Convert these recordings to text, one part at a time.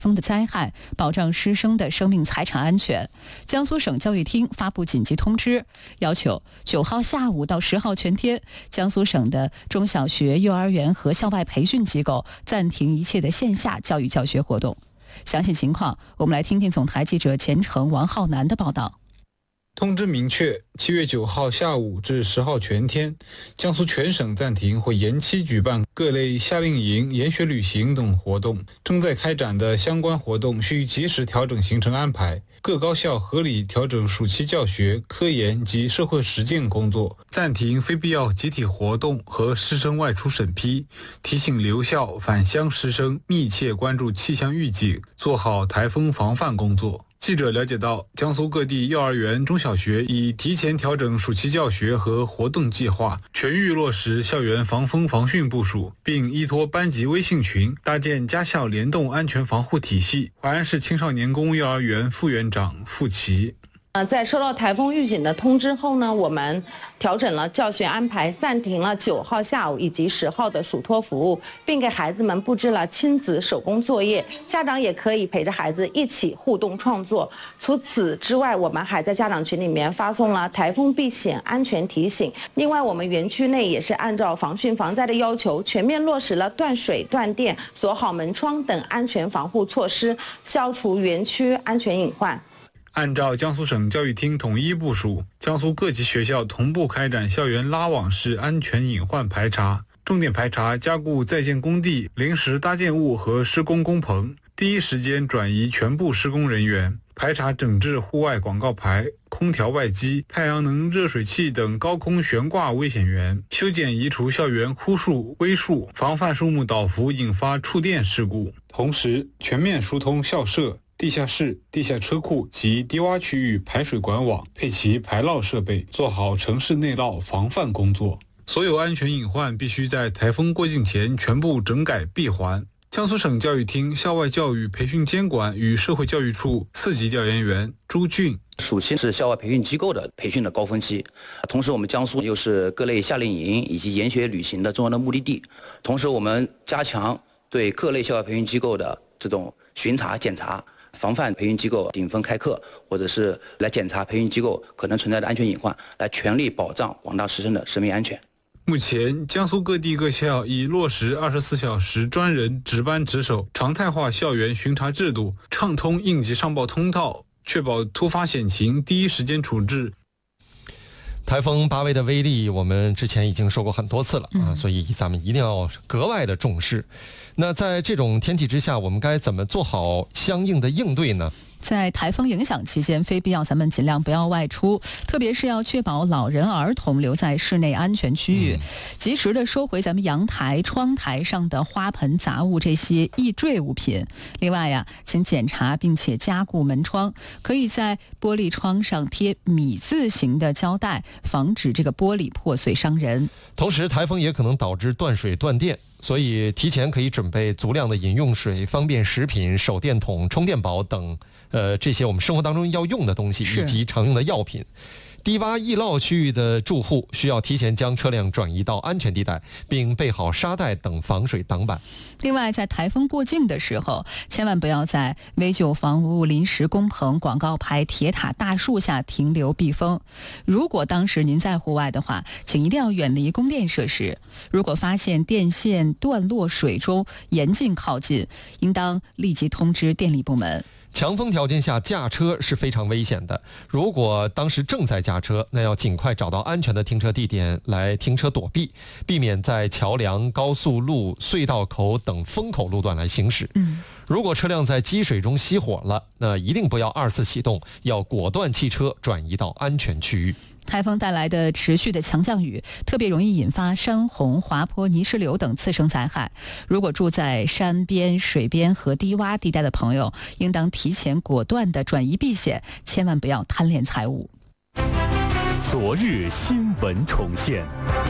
风的灾害，保障师生的生命财产安全。江苏省教育厅发布紧急通知，要求9号下午到10号全天，江苏省的中小学、幼儿园和校外培训机构暂停一切的线下教育教学活动。详细情况，我们来听听总台记者钱成、王浩南的报道。 通知明确，7月9号下午至10号全天，江苏全省暂停或延期举办各类夏令营、研学旅行等活动。正在开展的相关活动需及时调整行程安排，各高校合理调整暑期教学、科研及社会实践工作，暂停非必要集体活动和师生外出审批，提醒留校返乡师生密切关注气象预警，做好台风防范工作。记者了解到，江苏各地幼儿园、中小学已提前调整暑期教学和活动计划，全域落实校园防风防汛部署，并依托班级微信群，搭建家校联动安全防护体系。淮安市青少年宫幼儿园副园长付琦。 在收到台风预警的通知后呢，我们调整了教学安排，暂停了9号下午以及10号的暑托服务，并给孩子们布置了亲子手工作业，家长也可以陪着孩子一起互动创作。除此之外，我们还在家长群里面发送了台风避险安全提醒。另外，我们园区内也是按照防汛防灾的要求，全面落实了断水断电、锁好门窗等安全防护措施，消除园区安全隐患。 按照江苏省教育厅统一部署，江苏各级学校同步开展校园拉网式安全隐患排查，重点排查加固在建工地、临时搭建物和施工工棚，第一时间转移全部施工人员，排查整治户外广告牌、空调外机、太阳能热水器等高空悬挂危险源，修剪移除校园枯树、危树，防范树木倒伏引发触电事故。同时，全面疏通校舍、地下室、地下车库及低洼区域排水管网，配齐排涝设备，做好城市内涝防范工作。所有安全隐患必须在台风过境前全部整改闭环。江苏省教育厅校外教育培训监管与社会教育处4级调研员朱俊。 暑期是校外培训机构的培训的高峰期，同时我们江苏又是各类夏令营以及研学旅行的重要的目的地，同时我们加强对各类校外培训机构的这种巡查检查，防范培训机构顶风开课，或者是来检查培训机构可能存在的安全隐患，来全力保障广大师生的生命安全。 目前，江苏各地各校已落实24小时专人值班值守、常态化校园巡查制度，畅通应急上报通道，确保突发险情第一时间处置。 台风巴威的威力，我们之前已经说过很多次了啊，所以咱们一定要格外的重视。那在这种天气之下，我们该怎么做好相应的应对呢？ 在台风影响期间，非必要咱们尽量不要外出，特别是要确保老人儿童留在室内安全区域，及时的收回咱们阳台、窗台上的花盆、杂物这些易坠物品。另外呀，请检查并且加固门窗，可以在玻璃窗上贴米字形的胶带，防止这个玻璃破碎伤人。 同时，台风也可能导致断水断电，所以提前可以准备足量的饮用水、方便食品、手电筒、充电宝等这些我们生活当中要用的东西，以及常用的药品。低洼易涝区域的住户需要提前将车辆转移到安全地带，并备好沙袋等防水挡板。 另外，在台风过境的时候，千万不要在危旧房屋、临时工棚、广告牌、铁塔、大树下停留避风。如果当时您在户外的话，请一定要远离供电设施。如果发现电线断落水中，严禁靠近，应当立即通知电力部门。 强风条件下驾车是非常危险的，如果当时正在驾车，那要尽快找到安全的停车地点来停车躲避，避免在桥梁、高速路、隧道口等风口路段来行驶。如果车辆在积水中熄火了，那一定不要二次启动，要果断弃车，转移到安全区域。 台风带来的持续的强降雨，特别容易引发山洪、滑坡、泥石流等次生灾害。如果住在山边、水边和低洼地带的朋友，应当提前果断地转移避险，千万不要贪恋财物。 昨日新闻重现，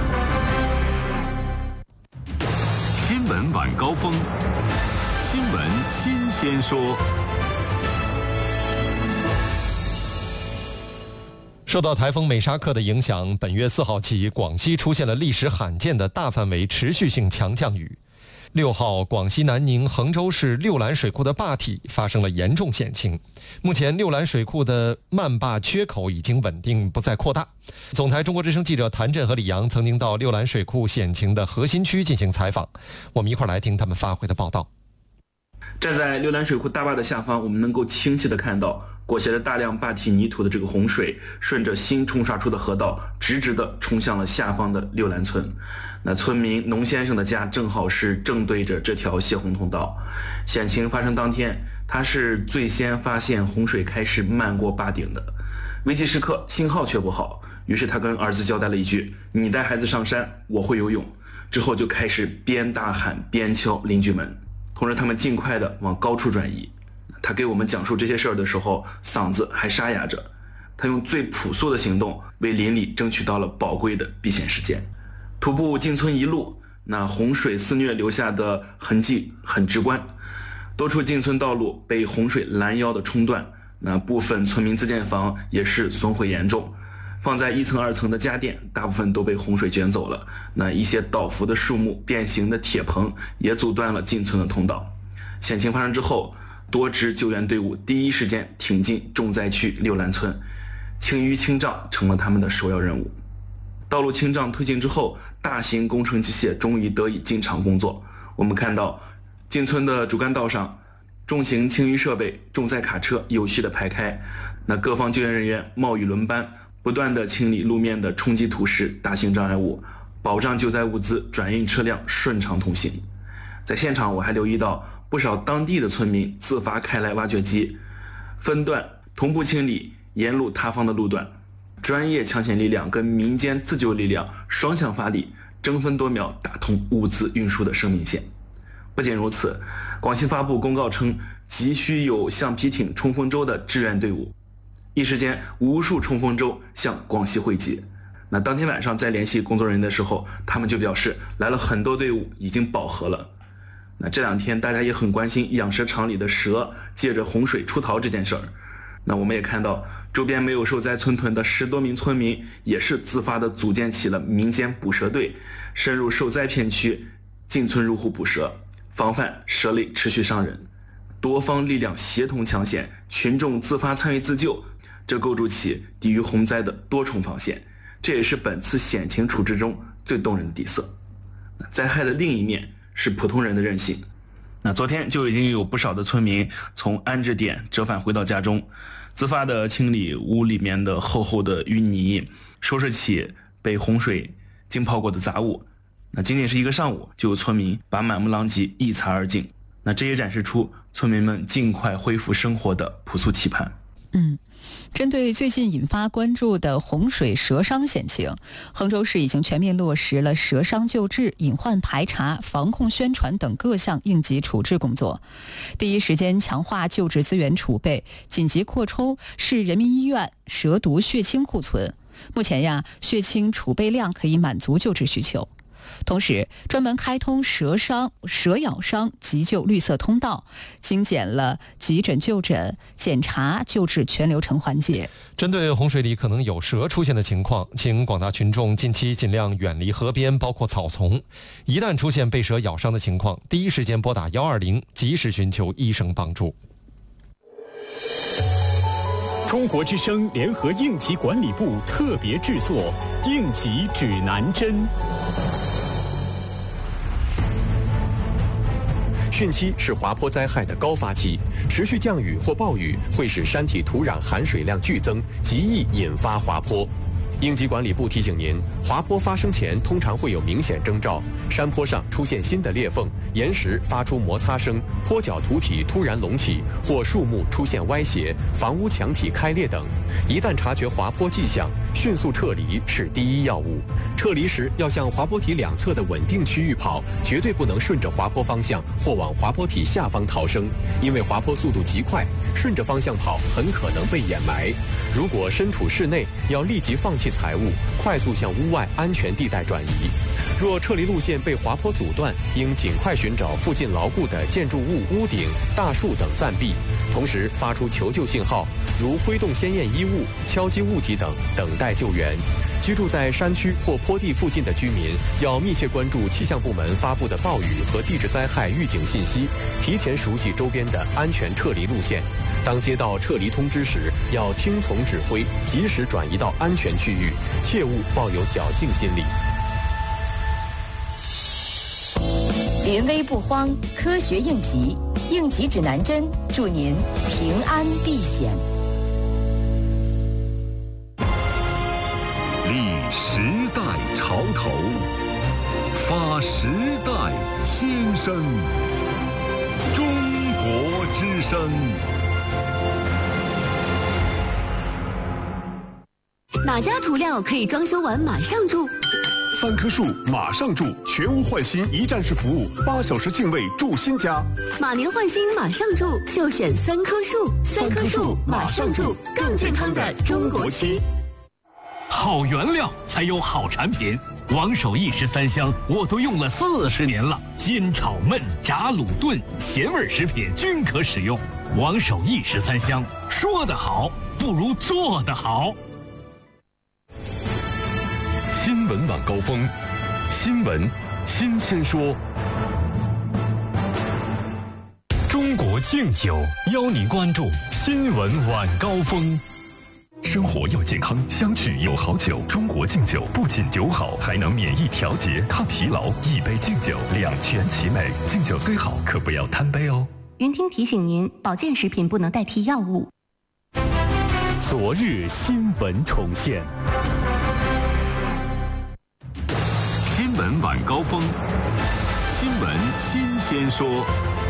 新闻晚高峰，新闻新鲜说。 受到台风美沙克的影响，本月4号起，广西出现了历史罕见的大范围持续性强降雨。 6号，广西南宁衡州市六兰水库的坝体发生了严重险情，目前六兰水库的漫坝缺口已经稳定，不再扩大。总台中国之声记者谭震和李阳曾经到六兰水库险情的核心区进行采访，我们一块来听他们发回的报道。 站在六兰水库大坝的下方，我们能够清晰地看到裹挟着大量坝体泥土的这个洪水，顺着新冲刷出的河道，直直地冲向了下方的六兰村。那村民农先生的家正好是正对着这条泄洪通道。险情发生当天，他是最先发现洪水开始漫过坝顶的。危急时刻，信号却不好，于是他跟儿子交代了一句：“你带孩子上山，我会游泳。”之后就开始边大喊边敲邻居门。同时他们尽快地往高处转移。他给我们讲述这些事儿的时候，嗓子还沙哑着。他用最朴素的行动为邻里争取到了宝贵的避险时间。徒步进村一路，那洪水肆虐留下的痕迹很直观，多处进村道路被洪水拦腰的冲断，那部分村民自建房也是损毁严重。放在1层2层的家电大部分都被洪水卷走了，那一些倒伏的树木、变形的铁棚也阻断了进村的通道。险情发生之后，多支救援队伍第一时间挺进重灾区六兰村，清淤清障成了他们的首要任务。道路清障推进之后，大型工程机械终于得以进场工作。我们看到进村的主干道上，重型清淤设备、重载卡车有序地排开，那各方救援人员冒雨轮班，不断地清理路面的冲击土石、大型障碍物，保障救灾物资转运车辆顺畅通行。在现场我还留意到不少当地的村民自发开来挖掘机，分段同步清理沿路塌方的路段，专业抢险力量跟民间自救力量双向发力，争分夺秒打通物资运输的生命线。不仅如此，广西发布公告称，急需有橡皮艇、冲锋舟的支援队伍。一时间，无数冲锋舟向广西汇集。那当天晚上在联系工作人员的时候，他们就表示来了很多队伍，已经饱和了。那这2天大家也很关心养蛇场里的蛇借着洪水出逃这件事儿。那我们也看到周边没有受灾村屯的10多名村民也是自发地组建起了民间捕蛇队，深入受灾片区，进村入户捕蛇，防范蛇类持续伤人。多方力量协同抢险，群众自发参与自救，这构筑起抵御洪灾的多重防线，这也是本次险情处置中最动人的底色。灾害的另一面是普通人的韧性。那昨天就已经有不少的村民从安置点折返回到家中，自发地清理屋里面的厚厚的淤泥，收拾起被洪水浸泡过的杂物。那仅仅是一个上午，就有村民把满目狼藉一擦而尽。那这也展示出村民们尽快恢复生活的朴素期盼。 针对最近引发关注的洪水蛇伤险情，衡州市已经全面落实了蛇伤救治、隐患排查、防控宣传等各项应急处置工作，第一时间强化救治资源储备，紧急扩充市人民医院蛇毒血清库存。目前血清储备量可以满足救治需求。同时，专门开通蛇咬伤急救绿色通道，精简了急诊就诊、检查、救治全流程环节。 针对洪水里可能有蛇出现的情况，请广大群众近期尽量远离河边，包括草丛。一旦出现被蛇咬伤的情况，第一时间拨打120，及时寻求医生帮助。 中国之声联合应急管理部特别制作《应急指南针》。 汛期是滑坡灾害的高发期，持续降雨或暴雨会使山体土壤含水量剧增，极易引发滑坡。应急管理部提醒您，滑坡发生前通常会有明显征兆：山坡上出现新的裂缝，岩石发出摩擦声，坡脚土体突然隆起，或树木出现歪斜，房屋墙体开裂等。一旦察觉滑坡迹象，迅速撤离是第一要务。撤离时要向滑坡体两侧的稳定区域跑，绝对不能顺着滑坡方向或往滑坡体下方逃生，因为滑坡速度极快，顺着方向跑很可能被掩埋。如果身处室内，要立即放弃财物，快速向屋外安全地带转移。若撤离路线被滑坡阻断，应尽快寻找附近牢固的建筑物、屋顶、大树等暂避，同时发出求救信号，如挥动鲜艳衣物、敲击物体等，等待救援。 居住在山区或坡地附近的居民要密切关注气象部门发布的暴雨和地质灾害预警信息，提前熟悉周边的安全撤离路线。当接到撤离通知时，要听从指挥，及时转移到安全区域，切勿抱有侥幸心理。 临危不慌，科学应急，应急指南针，祝您平安避险。 立时代潮头，发时代先声。中国之声。 哪家涂料可以装修完马上住 ？3棵树马上住，全屋换新一站式服务，8小时净位住新家。 马年换新马上住，就选3棵树。3棵树马上住，更健康的中国区。 好原料才有好产品，王守义13香我都用了40年了，煎炒焖炸卤炖咸味食品均可使用。王守义13香，说得好不如做得好。 新闻晚高峰，新闻新鲜说。 中国敬酒邀您关注新闻晚高峰。 生活要健康，相聚有好酒。中国敬酒不仅酒好，还能免疫调节、抗疲劳。一杯敬酒，两全其美。敬酒虽好，可不要贪杯哦。 云听提醒您，保健食品不能代替药物。 昨日新闻重现。 新闻晚高峰，新闻新鲜说。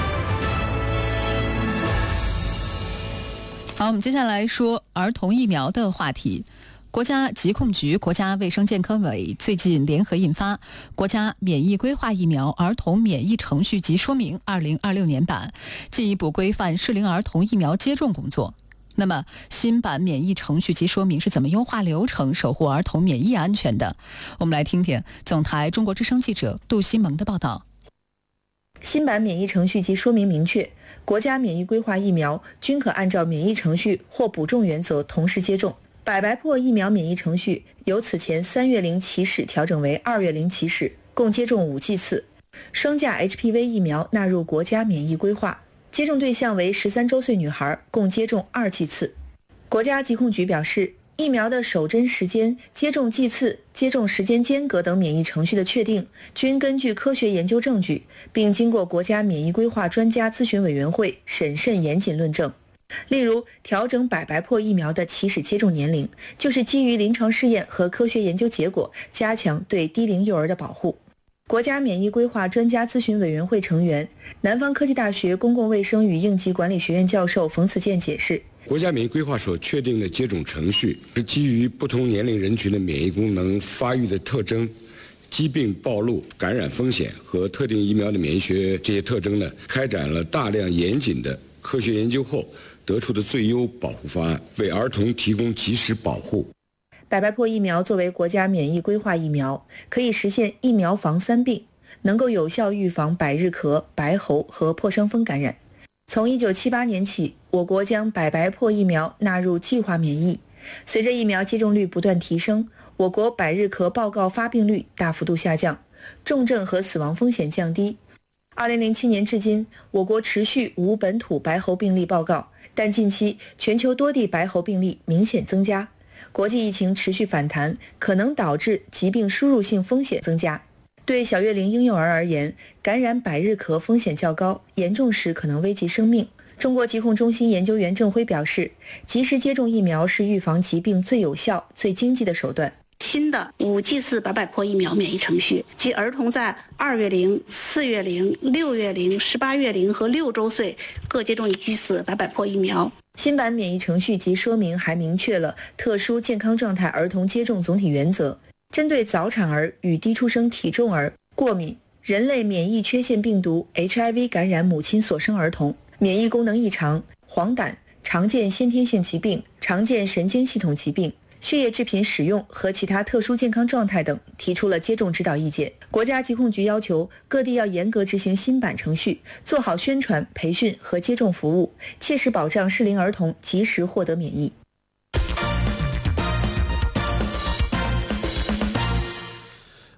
好，我们接下来说儿童疫苗的话题。国家疾控局、国家卫生健康委最近联合印发《国家免疫规划疫苗儿童免疫程序及说明（2026年版）》，进一步规范适龄儿童疫苗接种工作。那么，新版免疫程序及说明是怎么优化流程，守护儿童免疫安全的？我们来听听总台中国之声记者杜西蒙的报道。 新版免疫程序及说明明确，国家免疫规划疫苗均可按照免疫程序或补种原则同时接种。百白破疫苗免疫程序由此前3月龄起始调整为2月龄起始，共接种5剂次。双价 HPV 疫苗纳入国家免疫规划，接种对象为13周岁女孩，共接种2剂次。国家疾控局表示，疫苗的首针时间、接种剂次、接种时间间隔等免疫程序的确定，均根据科学研究证据，并经过国家免疫规划专家咨询委员会审慎严谨论证。例如，调整百白破疫苗的起始接种年龄，就是基于临床试验和科学研究结果，加强对低龄幼儿的保护。国家免疫规划专家咨询委员会成员、南方科技大学公共卫生与应急管理学院教授冯子健解释， 国家免疫规划所确定的接种程序是基于不同年龄人群的免疫功能发育的特征、疾病暴露、感染风险和特定疫苗的免疫学这些特征呢，开展了大量严谨的科学研究后得出的最优保护方案，为儿童提供及时保护。 百白破疫苗作为国家免疫规划疫苗，可以实现疫苗防3病，能够有效预防百日咳、白喉和破伤风感染。从1978年起，我国将百白破疫苗纳入计划免疫。随着疫苗接种率不断提升，我国百日咳报告发病率大幅度下降，重症和死亡风险降低。2007年至今，我国持续无本土白喉病例报告，但近期全球多地白喉病例明显增加，国际疫情持续反弹，可能导致疾病输入性风险增加。对小月龄婴幼儿而言，感染百日咳风险较高，严重时可能危及生命。中国疾控中心研究员郑辉表示，及时接种疫苗是预防疾病最有效、最经济的手段。 新的5剂次百白破疫苗免疫程序，即儿童在2月龄、4月龄、6月龄、18月龄和6周岁各接种1剂次百白破疫苗。 新版免疫程序及说明还明确了特殊健康状态儿童接种总体原则，针对早产儿与低出生体重儿、过敏、人类免疫缺陷病毒 HIV 感染母亲所生儿童、免疫功能异常、黄疸、常见先天性疾病、常见神经系统疾病、血液制品使用和其他特殊健康状态等提出了接种指导意见。国家疾控局要求各地要严格执行新版程序，做好宣传、培训和接种服务，切实保障适龄儿童及时获得免疫。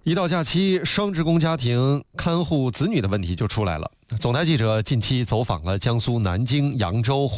一到假期，双职工家庭看护子女的问题就出来了。总台记者近期走访了江苏南京、扬州、